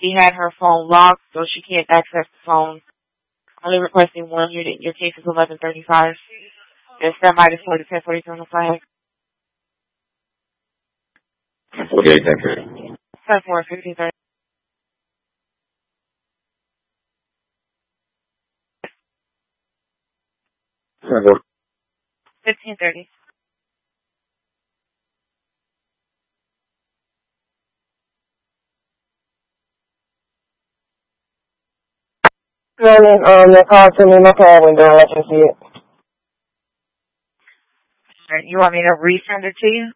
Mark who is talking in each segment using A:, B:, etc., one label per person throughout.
A: She had her phone locked, so she can't access the phone. Only requesting 1 unit. Your case is 1135. And stand by to 1042 on the flag.
B: 48, 1030.
A: 10-4, 1530.
B: Go.
A: 1530.
C: The call to me, my car window, I can see it.
A: You want me to resend it to you?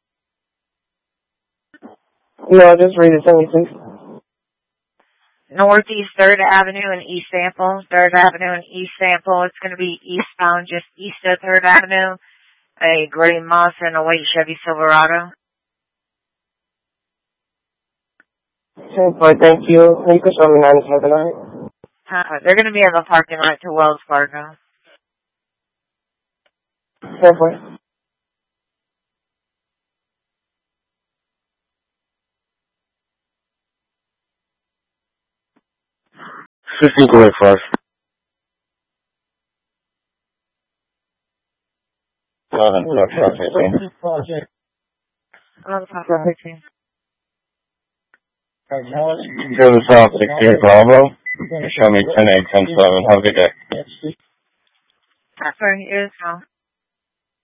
C: No, just read it to me, please.
A: Northeast 3rd Avenue and East Sample. 3rd Avenue and East Sample. It's going to be eastbound, just east of 3rd Avenue. A gray Mazda and a white Chevy Silverado.
C: Okay, thank you. You can show me 97, alright?
A: They're going to be in the parking lot to Wells Fargo.
C: 10-4.
B: Go ahead, first. 15.
A: 11-15.
B: Go to South 16 Bravo. Show me 10-8, 10-7. Have a good day.
A: Sorry, it is now.